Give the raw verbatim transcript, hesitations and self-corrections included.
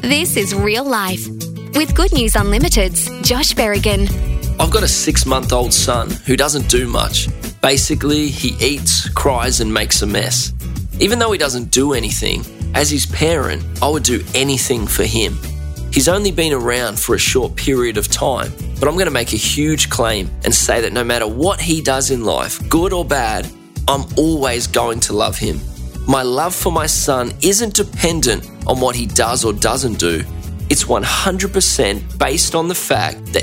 This is Real Life. With Good News Unlimited's Josh Berrigan. I've got a six-month-old son who doesn't do much. Basically, he eats, cries and makes a mess. Even though he doesn't do anything, as his parent, I would do anything for him. He's only been around for a short period of time, but I'm going to make a huge claim and say that no matter what he does in life, good or bad, I'm always going to love him. My love for my son isn't dependent on what he does or doesn't do. It's one hundred percent based on the fact that